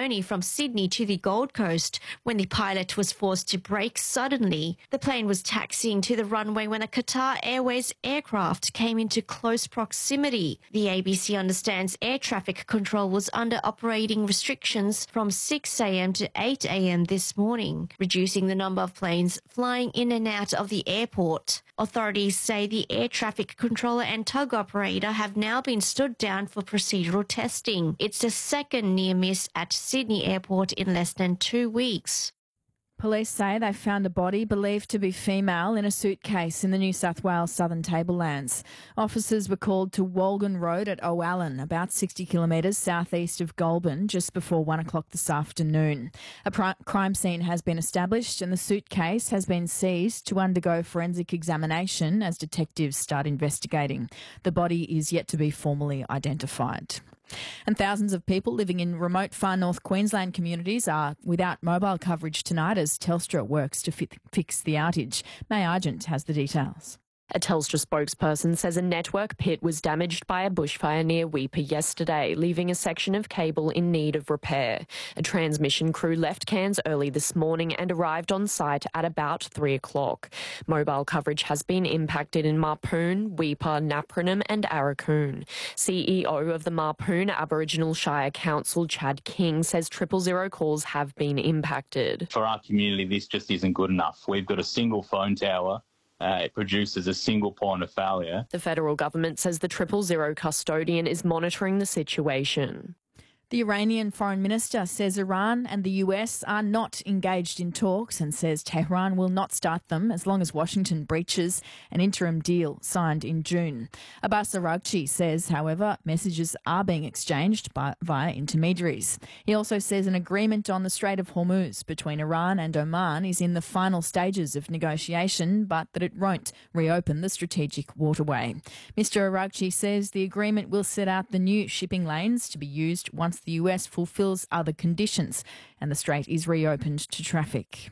journey from Sydney to the Gold Coast when the pilot was forced to brake suddenly. The plane was taxiing to the runway when a Qatar Airways aircraft came into close proximity. The ABC understands air traffic control was under operating restrictions from 6 a.m. to 8 a.m. this morning, reducing the number of planes flying in and out of the airport. Authorities say the air traffic controller and tug operator have now been stood down for procedural testing. It's the second near miss at Sydney Airport in less than 2 weeks. Police say they found a body believed to be female in a suitcase in the New South Wales Southern Tablelands. Officers were called to Walgan Road at O'Allen, about 60 kilometres southeast of Goulburn, just before 1 o'clock this afternoon. A crime scene has been established and the suitcase has been seized to undergo forensic examination as detectives start investigating. The body is yet to be formally identified. And thousands of people living in remote far north Queensland communities are without mobile coverage tonight as Telstra works to fix the outage. May Argent has the details. A Telstra spokesperson says a network pit was damaged by a bushfire near Weipa yesterday, leaving a section of cable in need of repair. A transmission crew left Cairns early this morning and arrived on site at about 3 o'clock. Mobile coverage has been impacted in Mapoon, Weipa, Napranum and Arakoon. CEO of the Mapoon Aboriginal Shire Council, Chad King, says 000 calls have been impacted. For our community, this just isn't good enough. We've got a single phone tower. It produces a single point of failure. The federal government says the 000 custodian is monitoring the situation. The Iranian foreign minister says Iran and the US are not engaged in talks and says Tehran will not start them as long as Washington breaches an interim deal signed in June. Abbas Araghchi says, however, messages are being exchanged via intermediaries. He also says an agreement on the Strait of Hormuz between Iran and Oman is in the final stages of negotiation, but that it won't reopen the strategic waterway. Mr. Araghchi says the agreement will set out the new shipping lanes to be used once the US fulfills other conditions and the strait is reopened to traffic.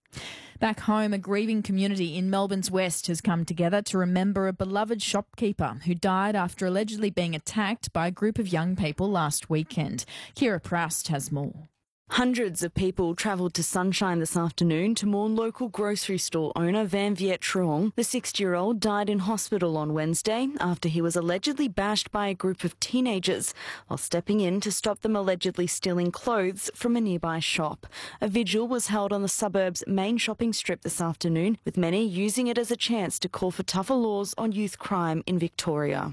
Back home, a grieving community in Melbourne's West has come together to remember a beloved shopkeeper who died after allegedly being attacked by a group of young people last weekend. Kira Proust has more. Hundreds of people travelled to Sunshine this afternoon to mourn local grocery store owner Van Viet Truong. The 60-year-old died in hospital on Wednesday after he was allegedly bashed by a group of teenagers while stepping in to stop them allegedly stealing clothes from a nearby shop. A vigil was held on the suburb's main shopping strip this afternoon, with many using it as a chance to call for tougher laws on youth crime in Victoria.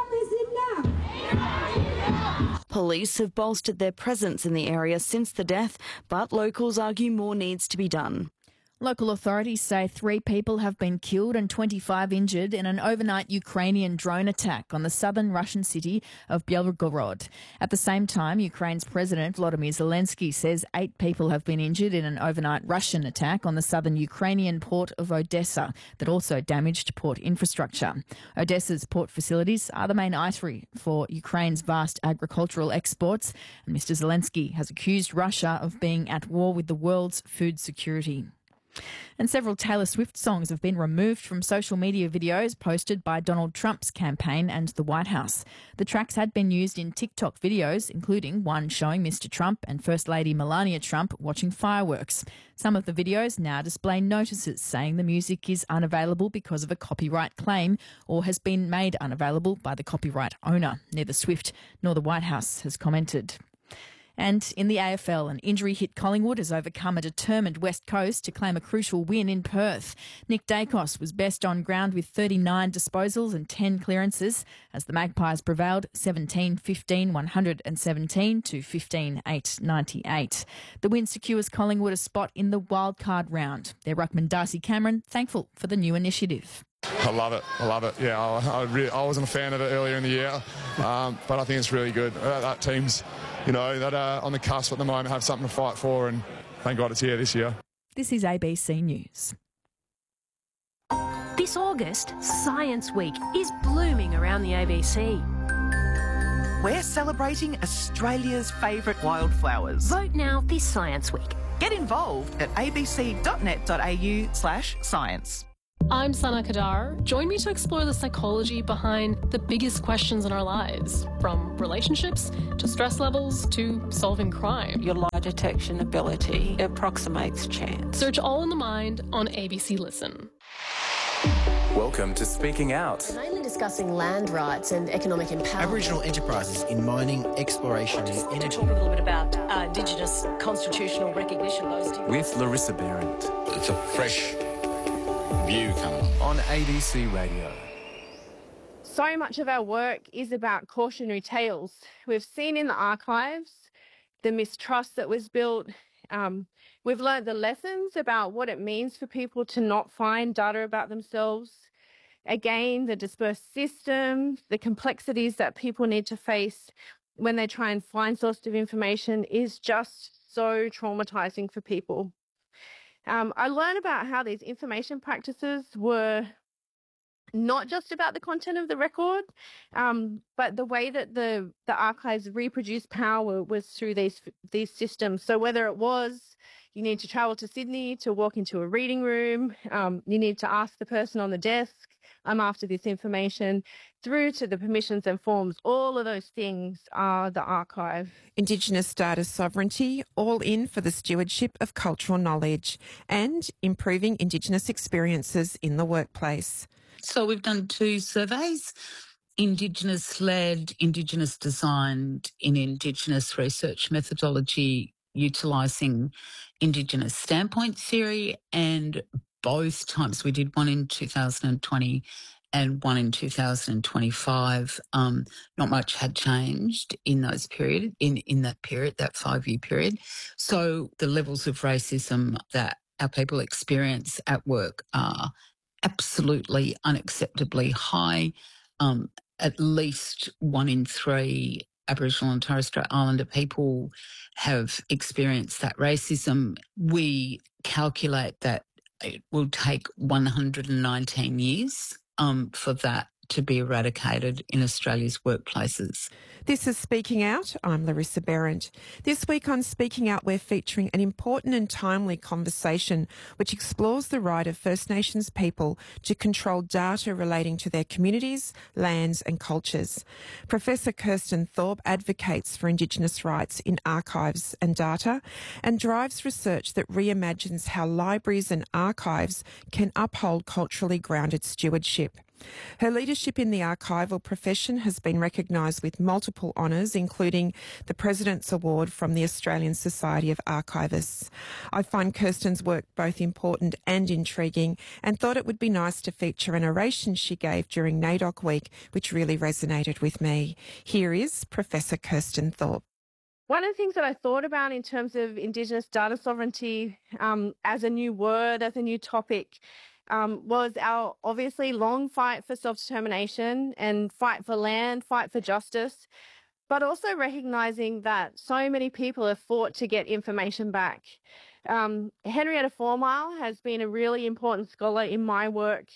Police have bolstered their presence in the area since the death, but locals argue more needs to be done. Local authorities say 3 people have been killed and 25 injured in an overnight Ukrainian drone attack on the southern Russian city of Belgorod. At the same time, Ukraine's President Volodymyr Zelensky says 8 people have been injured in an overnight Russian attack on the southern Ukrainian port of Odessa that also damaged port infrastructure. Odessa's port facilities are the main artery for Ukraine's vast agricultural exports, and Mr. Zelensky has accused Russia of being at war with the world's food security. And several Taylor Swift songs have been removed from social media videos posted by Donald Trump's campaign and the White House. The tracks had been used in TikTok videos, including one showing Mr. Trump and First Lady Melania Trump watching fireworks. Some of the videos now display notices saying the music is unavailable because of a copyright claim or has been made unavailable by the copyright owner. Neither Swift nor the White House has commented. And in the AFL, an injury-hit Collingwood has overcome a determined West Coast to claim a crucial win in Perth. Nick Dacos was best on ground with 39 disposals and 10 clearances as the Magpies prevailed 17-15, 117 to 15-8, 98. The win secures Collingwood a spot in the wildcard round. Their ruckman Darcy Cameron thankful for the new initiative. I love it. Yeah, I wasn't a fan of it earlier in the year, but I think it's really good. That team's, that on the cusp at the moment have something to fight for, and thank God it's here this year. This is ABC News. This August, Science Week is blooming around the ABC. We're celebrating Australia's favourite wildflowers. Vote now this Science Week. Get involved at abc.net.au/science. I'm Sana Kadar. Join me to explore the psychology behind the biggest questions in our lives, from relationships to stress levels to solving crime. Your lie detection ability approximates chance. Search All in the Mind on ABC Listen. Welcome to Speaking Out. Mainly discussing land rights and economic empowerment. Aboriginal enterprises in mining, exploration and energy. To talk a little bit about Indigenous constitutional recognition. With Larissa Behrendt. It's a fresh view coming on ABC Radio. So much of our work is about cautionary tales. We've seen in the archives the mistrust that was built. We've learned the lessons about what it means for people to not find data about themselves. Again, the dispersed system, the complexities that people need to face when they try and find sources of information is just so traumatizing for people. I learned about how these information practices were not just about the content of the record, but the way that the archives reproduce power was through these systems. So whether it was you need to travel to Sydney to walk into a reading room, you need to ask the person on the desk, I'm after this information, through to the permissions and forms, all of those things are the archive. Indigenous data sovereignty, all in for the stewardship of cultural knowledge and improving Indigenous experiences in the workplace. So we've done 2 surveys, Indigenous-led, Indigenous-designed in Indigenous research methodology utilising Indigenous standpoint theory, and both times we did one in 2020 and one in 2025. Not much had changed in those period, in that period, that 5-year period. So the levels of racism that our people experience at work are absolutely unacceptably high. At least 1 in 3 Aboriginal and Torres Strait Islander people have experienced that racism. We calculate that it will take 119 years for that to be eradicated in Australia's workplaces. This is Speaking Out. I'm Larissa Behrendt. This week on Speaking Out, we're featuring an important and timely conversation which explores the right of First Nations people to control data relating to their communities, lands and cultures. Professor Kirsten Thorpe advocates for Indigenous rights in archives and data and drives research that reimagines how libraries and archives can uphold culturally grounded stewardship. Her leadership in the archival profession has been recognised with multiple honours, including the President's Award from the Australian Society of Archivists. I find Kirsten's work both important and intriguing and thought it would be nice to feature an oration she gave during NAIDOC Week, which really resonated with me. Here is Professor Kirsten Thorpe. One of the things that I thought about in terms of Indigenous data sovereignty as a new word, as a new topic, was our obviously long fight for self-determination and fight for land, fight for justice, but also recognising that so many people have fought to get information back. Henrietta Formile has been a really important scholar in my work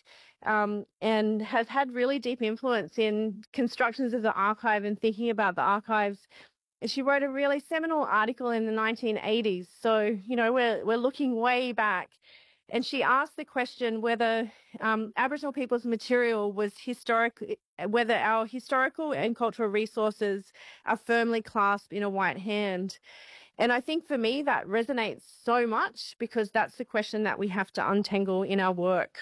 and has had really deep influence in constructions of the archive and thinking about the archives. She wrote a really seminal article in the 1980s. So, you know, we're looking way back. And she asked the question whether Aboriginal people's material was whether our historical and cultural resources are firmly clasped in a white hand. And I think for me that resonates so much because that's the question that we have to untangle in our work.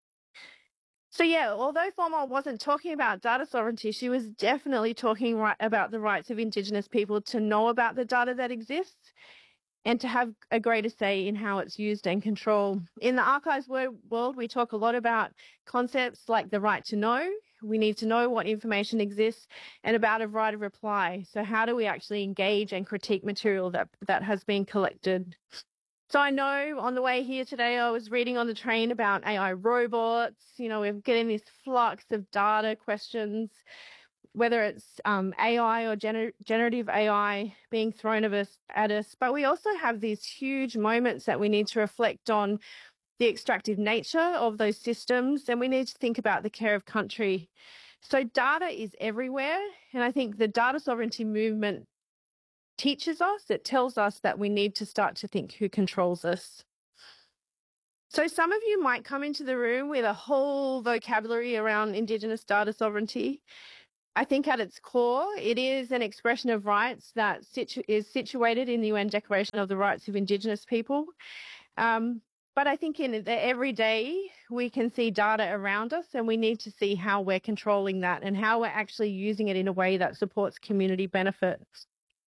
So yeah, although Formile wasn't talking about data sovereignty, she was definitely talking about the rights of Indigenous people to know about the data that exists and to have a greater say in how it's used and controlled. In the archives world, we talk a lot about concepts like the right to know. We need to know what information exists and about a right of reply. So how do we actually engage and critique material that has been collected? So I know on the way here today, I was reading on the train about AI robots. You know, we're getting this flux of data questions, whether it's AI or generative AI being thrown at us. But we also have these huge moments that we need to reflect on the extractive nature of those systems, and we need to think about the care of country. So data is everywhere, and I think the data sovereignty movement teaches us, it tells us that we need to start to think who controls us. So some of you might come into the room with a whole vocabulary around Indigenous data sovereignty. I think at its core, it is an expression of rights that is situated in the UN Declaration of the Rights of Indigenous People. But I think in the everyday, we can see data around us, and we need to see how we're controlling that and how we're actually using it in a way that supports community benefits.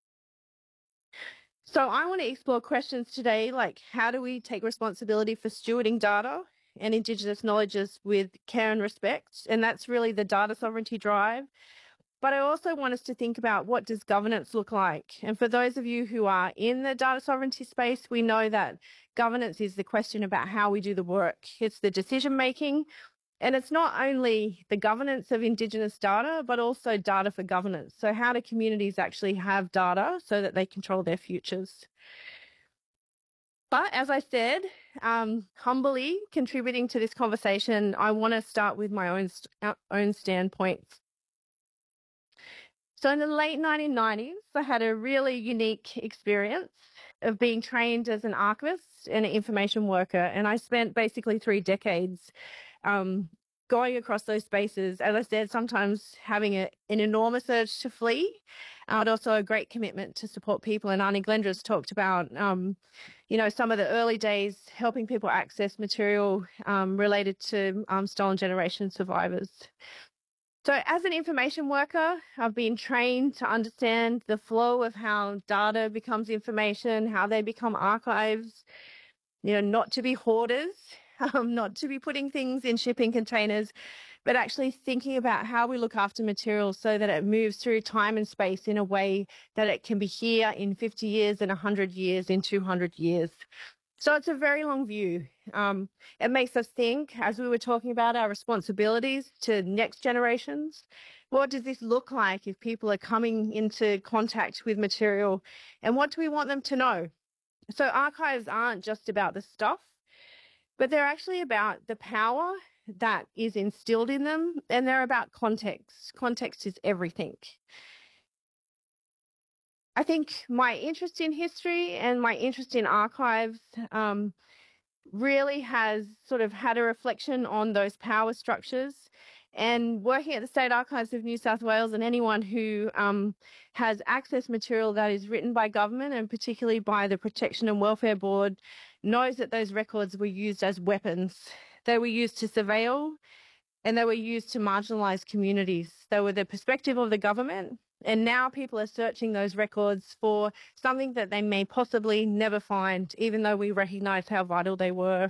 So I want to explore questions today like, how do we take responsibility for stewarding data and Indigenous knowledges with care and respect? And that's really the data sovereignty drive. But I also want us to think about, what does governance look like? And for those of you who are in the data sovereignty space, we know that governance is the question about how we do the work. It's the decision making, and it's not only the governance of Indigenous data, but also data for governance. So how do communities actually have data so that they control their futures? But as I said, humbly contributing to this conversation, I want to start with my own standpoints. So in the late 1990s, I had a really unique experience of being trained as an archivist and an information worker. And I spent basically 3 decades going across those spaces. As I said, sometimes having an enormous urge to flee, but also a great commitment to support people. And Arnie Glendra's talked about, some of the early days helping people access material related to stolen generation survivors. So as an information worker, I've been trained to understand the flow of how data becomes information, how they become archives, not to be hoarders, not to be putting things in shipping containers, but actually thinking about how we look after materials so that it moves through time and space in a way that it can be here in 50 years, in 100 years, in 200 years. So it's a very long view. It makes us think, as we were talking about our responsibilities to next generations, what does this look like if people are coming into contact with material, and what do we want them to know? So archives aren't just about the stuff, but they're actually about the power that is instilled in them, and they're about context. Context is everything. I think my interest in history and my interest in archives really has sort of had a reflection on those power structures. And working at the State Archives of New South Wales, and anyone who has access material that is written by government, and particularly by the Protection and Welfare Board, knows that those records were used as weapons. They were used to surveil, and they were used to marginalise communities. They were the perspective of the government. And now people are searching those records for something that they may possibly never find, even though we recognise how vital they were.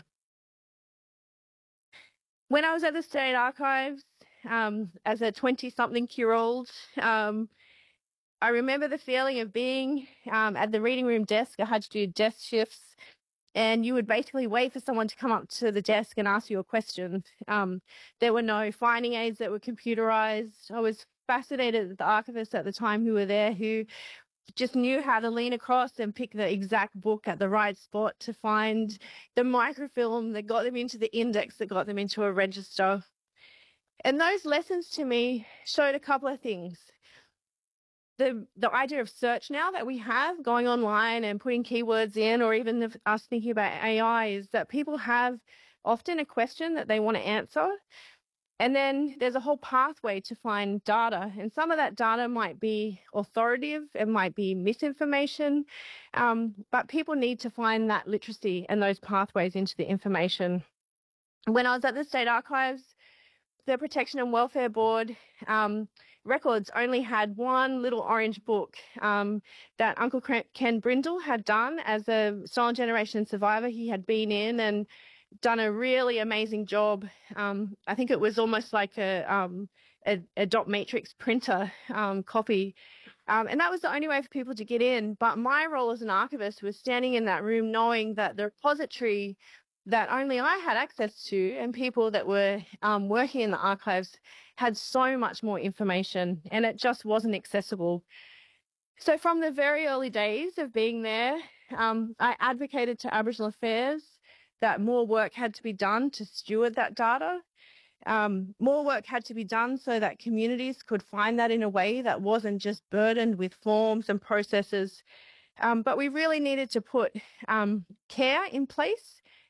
When I was at the State Archives, as a 20-something-year-old, I remember the feeling of being at the reading room desk. I had to do desk shifts, and you would basically wait for someone to come up to the desk and ask you a question. There were no finding aids that were computerised. I was fascinated at the archivists at the time who were there, who just knew how to lean across and pick the exact book at the right spot to find the microfilm that got them into the index, that got them into a register. And those lessons to me showed a couple of things. The idea of search now that we have going online and putting keywords in, or even us thinking about AI, is that people have often a question that they want to answer. And then there's a whole pathway to find data. And some of that data might be authoritative, it might be misinformation, but people need to find that literacy and those pathways into the information. When I was at the State Archives, the Protection and Welfare Board records only had one little orange book that Uncle Ken Brindle had done as a stolen generation survivor. He had been in and done a really amazing job. I think it was almost like a dot matrix printer copy. And that was the only way for people to get in. But my role as an archivist was standing in that room knowing that the repository that only I had access to, and people that were working in the archives, had so much more information, and it just wasn't accessible. So from the very early days of being there, I advocated to Aboriginal Affairs that more work had to be done to steward that data. More work had to be done so that communities could find that in a way that wasn't just burdened with forms and processes. But we really needed to put care in place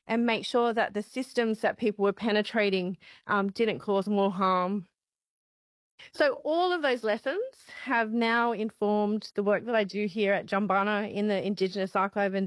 and make sure that the systems that people were penetrating didn't cause more harm. So all of those lessons have now informed the work that I do here at Jumbunna in the Indigenous Archive and